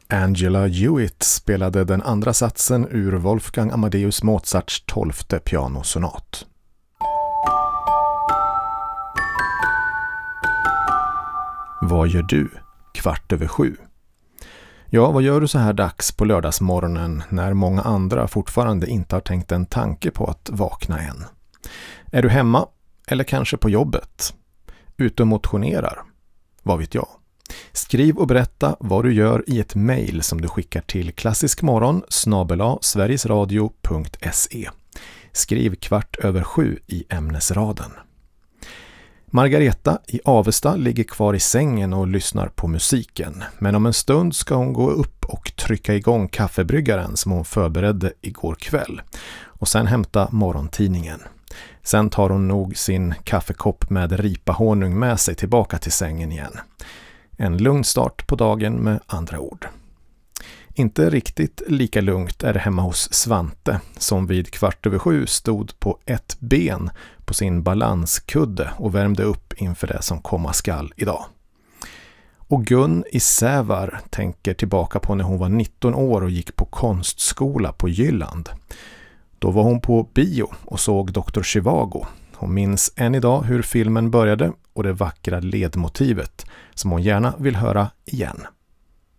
Angela Hewitt spelade den andra satsen ur Wolfgang Amadeus Mozarts 12:e pianosonat. Vad gör du 6:15? Ja, vad gör du så här dags på lördagsmorgonen när många andra fortfarande inte har tänkt en tanke på att vakna än? Är du hemma eller kanske på jobbet? Ute och motionerar? Vad vet jag? Skriv och berätta vad du gör i ett mejl som du skickar till klassiskmorgon@sverigesradio.se. Skriv 6:15 i ämnesraden. Margareta i Avesta ligger kvar i sängen och lyssnar på musiken. Men om en stund ska hon gå upp och trycka igång kaffebryggaren som hon förberedde igår kväll. Och sen hämta morgontidningen. Sen tar hon nog sin kaffekopp med ripahonung med sig tillbaka till sängen igen. En lugn start på dagen med andra ord. Inte riktigt lika lugnt är det hemma hos Svante som vid 6:15 stod på ett ben på sin balanskudde och värmde upp inför det som komma skall idag. Och Gun i Sävar tänker tillbaka på när hon var 19 år och gick på konstskola på Jylland. Då var hon på bio och såg Dr. Zhivago. Hon minns än idag hur filmen började och det vackra ledmotivet som hon gärna vill höra igen.